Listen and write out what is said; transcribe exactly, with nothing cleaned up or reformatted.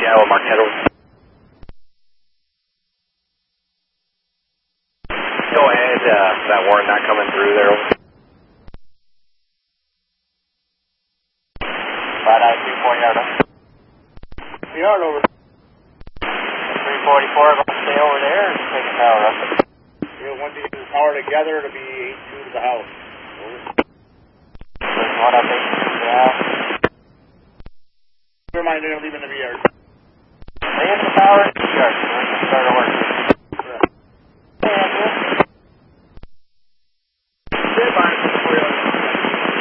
Iowa Marquette. Go ahead, uh, that warrant not coming through there. five nine two four yard up. Yard over. three forty-four, going to stay over there and take a tower up. Yeah, one D to the tower together to be eight two to the house. Over. There's one up eight two to the house. Never mind, they're leaving the yard. Stay in the tower.